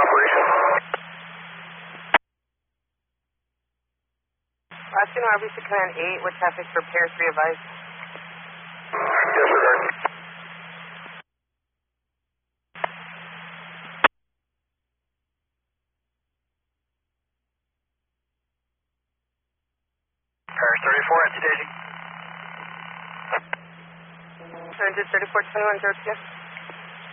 operation. Austin, RBC Command 8, with traffic for Pier 3 advice. Disregard. Paris 34, anti-Daisy. Transit 3421, 02.